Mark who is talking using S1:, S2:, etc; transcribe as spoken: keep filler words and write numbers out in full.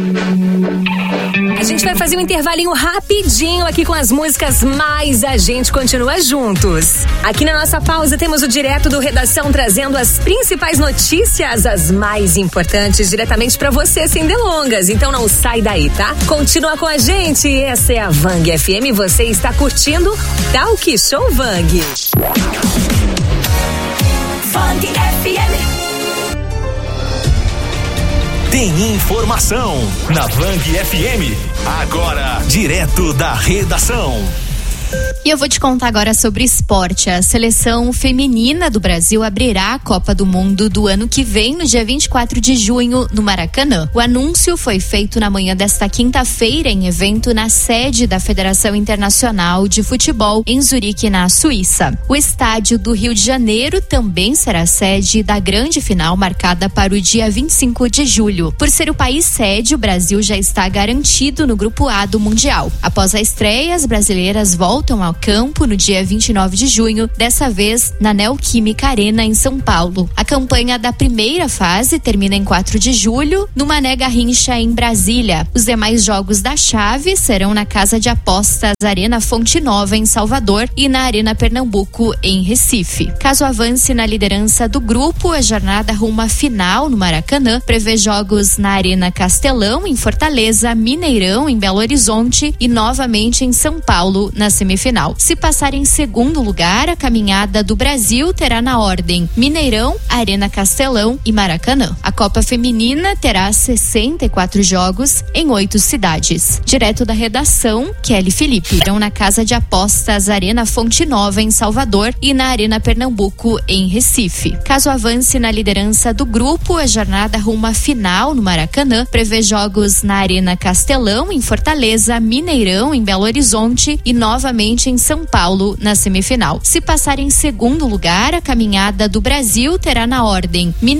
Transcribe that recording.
S1: A gente vai fazer um intervalinho rapidinho aqui com as músicas, mas a gente continua juntos. Aqui na nossa pausa temos o Direto do Redação trazendo as principais notícias, as mais importantes, diretamente pra você, sem delongas. Então não sai daí, tá? Continua com a gente, essa é a Vang F M, você está curtindo Talk Show Vang. Vang F M.
S2: Tem informação na Vang F M. Agora, direto da redação.
S3: E eu vou te contar agora sobre esporte. A seleção feminina do Brasil abrirá a Copa do Mundo do ano que vem, no dia vinte e quatro de junho, no Maracanã. O anúncio foi feito na manhã desta quinta-feira em evento na sede da Federação Internacional de Futebol, em Zurique, na Suíça. O estádio do Rio de Janeiro também será sede da grande final, marcada para o dia vinte e cinco de julho. Por ser o país sede, o Brasil já está garantido no Grupo A do Mundial. Após a estreia, as brasileiras voltam ao campo no dia vinte e nove de junho, dessa vez na Neoquímica Arena, em São Paulo. A campanha da primeira fase termina em quatro de julho, no Mané Garrincha, em Brasília. Os demais jogos da chave serão na Casa de Apostas Arena Fonte Nova, em Salvador, e na Arena Pernambuco, em Recife. Caso avance na liderança do grupo, a jornada rumo à final no Maracanã prevê jogos na Arena Castelão, em Fortaleza, Mineirão, em Belo Horizonte e novamente em São Paulo, na semifinal. Se passar em segundo lugar, a caminhada do Brasil terá na ordem Mineirão, Arena Castelão e Maracanã. A Copa Feminina terá sessenta e quatro jogos em oito cidades. Direto da redação, Kelly Felipe. Irão na Casa de Apostas Arena Fonte Nova, em Salvador, e na Arena Pernambuco, em Recife. Caso avance na liderança do grupo, a jornada rumo à final no Maracanã prevê jogos na Arena Castelão, em Fortaleza, Mineirão, em Belo Horizonte e novamente em São Paulo, na semifinal. Se passar em segundo lugar, a caminhada do Brasil terá na ordem Mineirão,